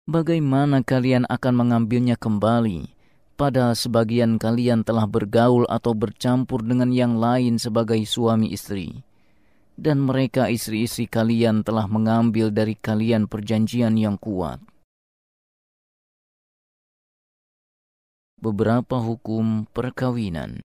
Bagaimana kalian akan mengambilnya kembali, padahal sebagian kalian telah bergaul atau bercampur dengan yang lain sebagai suami istri, dan mereka istri-istri kalian telah mengambil dari kalian perjanjian yang kuat. Beberapa hukum perkawinan.